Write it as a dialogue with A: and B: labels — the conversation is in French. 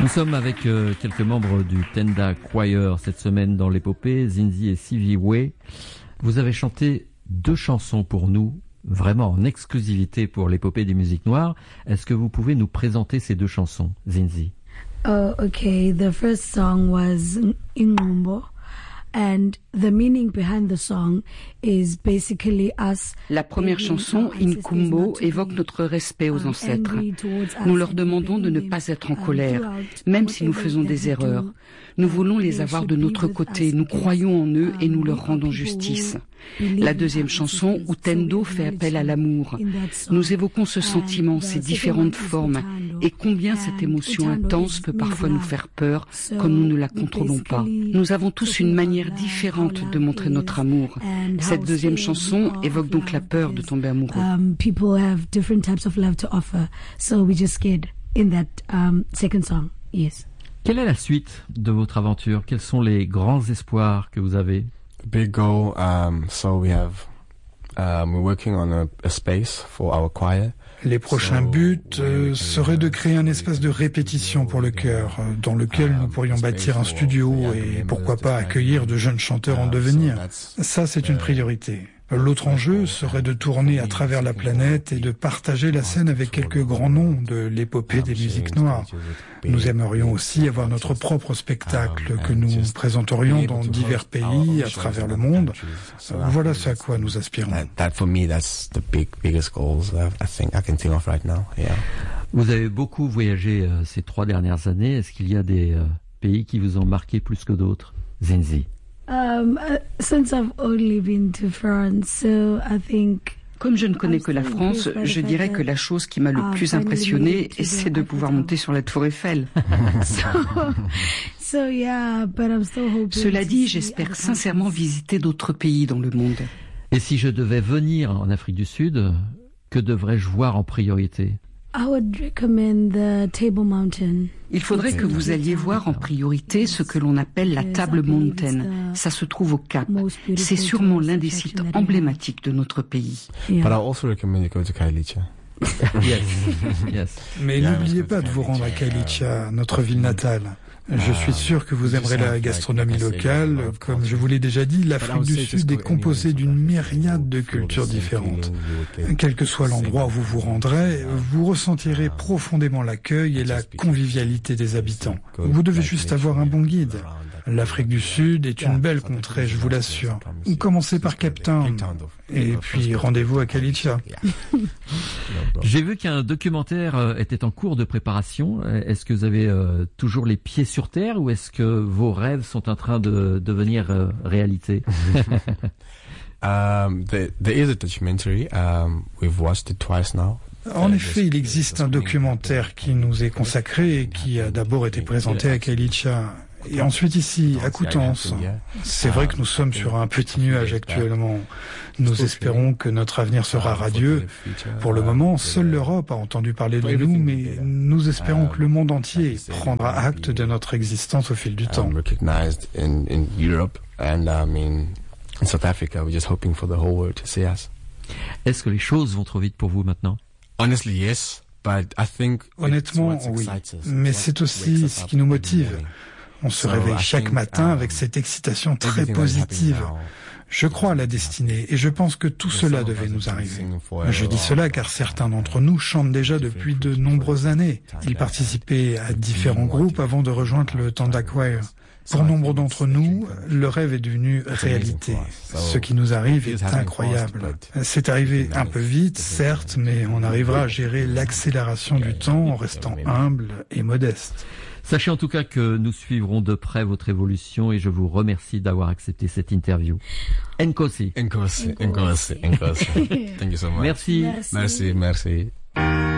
A: Nous sommes avec quelques membres du Tenda Choir cette semaine dans l'épopée, Zinzi et Sivi Way. Vous avez chanté 2 chansons pour nous, vraiment en exclusivité pour l'épopée des musiques noires. Est-ce que vous pouvez nous présenter ces 2 chansons, Zinzi?
B: Oh, okay. The first song was Ingumbo. And the meaning behind the song is basically us.
C: La première chanson, Inkumbo, évoque notre respect aux ancêtres. Nous leur demandons de ne pas être en colère, même si nous faisons des erreurs. Nous voulons les avoir de notre côté, nous croyons en eux et nous leur rendons justice. La deuxième chanson, Utendo, fait appel à l'amour. Nous évoquons ce sentiment, ses différentes formes, et combien cette émotion intense peut parfois nous faire peur quand nous ne la contrôlons pas. Nous avons tous une manière différente de montrer notre amour. Cette deuxième chanson évoque donc la peur de tomber amoureux.
B: People have different types of love to offer, so we just scared in that second song. Yes.
A: Quelle est la suite de votre aventure? Quels sont les grands espoirs que vous avez?
D: The big goal, so we have, we're working on a space for our choir.
E: Les prochains buts seraient de créer un espace de répétition pour le chœur, dans lequel nous pourrions bâtir un studio et pourquoi pas accueillir de jeunes chanteurs en devenir. Ça, c'est une priorité. L'autre enjeu serait de tourner à travers la planète et de partager la scène avec quelques grands noms de l'épopée des musiques noires. Nous aimerions aussi avoir notre propre spectacle que nous présenterions dans divers pays à travers le monde. Voilà ce à quoi nous aspirons.
A: Vous avez beaucoup voyagé ces 3 dernières années. Est-ce qu'il y a des pays qui vous ont marqué plus que d'autres, Zinzi?
B: Since I've only been to France, so I think.
C: Comme je ne connais que la France, je dirais que la chose qui m'a le plus impressionnée, c'est de pouvoir monter sur la Tour Eiffel. Cela dit, j'espère sincèrement visiter d'autres pays dans le monde.
A: Et si je devais venir en Afrique du Sud, que devrais-je voir en priorité?
C: Il faudrait que vous alliez voir en priorité ce que l'on appelle la Table Mountain. Ça se trouve au Cap. C'est sûrement l'un des sites emblématiques de notre pays.
D: But I also recommend you go to Kailicha.
A: Yes.
E: Mais n'oubliez pas de vous rendre à Kailicha, notre ville natale. Je suis sûr que vous aimerez la gastronomie locale. Comme je vous l'ai déjà dit, l'Afrique du Sud est composée d'une myriade de cultures différentes. Quel que soit l'endroit où vous vous rendrez, vous ressentirez profondément l'accueil et la convivialité des habitants. Vous devez juste avoir un bon guide. L'Afrique du Sud est une belle contrée, je vous l'assure. Commencez par Cape Town et puis rendez-vous à Kailicha.
A: J'ai vu qu'un documentaire était en cours de préparation. Est-ce que vous avez toujours les pieds sur terre ou est-ce que vos rêves sont en train de devenir réalité?
D: There is a documentary. We've watched it twice now.
E: En effet, il existe un documentaire qui nous est consacré et qui a d'abord été présenté à Kailicha. Et ensuite ici, à Coutances. C'est vrai que nous sommes sur un petit nuage actuellement. Nous espérons que notre avenir sera radieux. Pour le moment, seule l'Europe a entendu parler de nous, mais nous espérons que le monde entier prendra acte de notre existence au fil du temps.
A: Est-ce que les choses vont trop vite pour vous maintenant?
E: Honnêtement, oui. Mais c'est aussi ce qui nous motive. On se réveille chaque matin avec cette excitation très positive. Je crois à la destinée et je pense que tout cela devait nous arriver. Je dis cela car certains d'entre nous chantent déjà depuis de nombreuses années. Ils participaient à différents groupes avant de rejoindre le Tenda Choir. Pour nombre d'entre nous, le rêve est devenu réalité. Ce qui nous arrive est incroyable. C'est arrivé un peu vite, certes, mais on arrivera à gérer l'accélération du temps en restant humble et modeste.
A: Sachez en tout cas que nous suivrons de près votre évolution et je vous remercie d'avoir accepté cette interview. Nkosi.
D: Nkosi. Thank you so much.
A: Merci.
D: Merci.